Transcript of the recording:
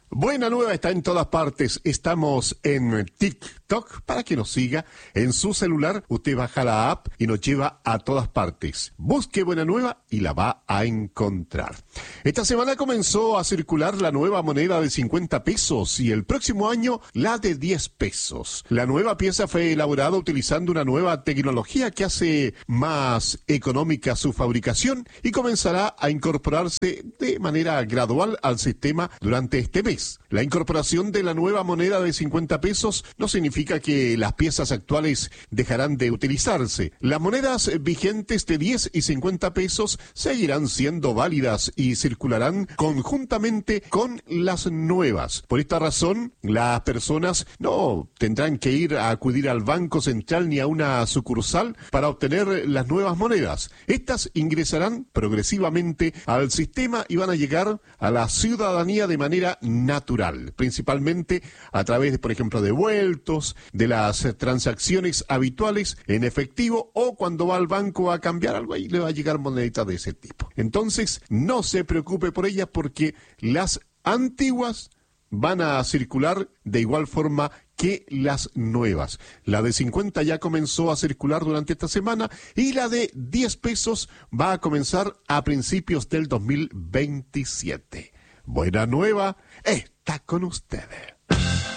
Buena Nueva está en todas partes. Estamos en TikTok para que nos siga. En su celular usted baja la app y nos lleva a todas partes. Busque Buena Nueva y la va a encontrar. Esta semana comenzó a circular la nueva moneda de 50 pesos y el próximo año la de 10 pesos. La nueva pieza fue elaborada utilizando una nueva tecnología que hace más económica su fabricación y comenzará a incorporarse de manera gradual al sistema durante este mes. La incorporación de la nueva moneda de 50 pesos no significa que las piezas actuales dejarán de utilizarse. Las monedas vigentes de 10 y 50 pesos seguirán siendo válidas y circularán conjuntamente con las nuevas. Por esta razón, las personas no tendrán que ir a acudir al Banco Central ni a una sucursal para obtener las nuevas monedas. Estas ingresarán progresivamente al sistema y van a llegar a la ciudadanía de manera natural, principalmente a través de, por ejemplo, de vueltos, de las transacciones habituales en efectivo o cuando va al banco a cambiar algo, ahí le va a llegar moneditas de ese tipo. Entonces, no se preocupe por ellas porque las antiguas van a circular de igual forma que las nuevas. La de 50 ya comenzó a circular durante esta semana y la de 10 pesos va a comenzar a principios del 2027. Buena Nueva está con ustedes.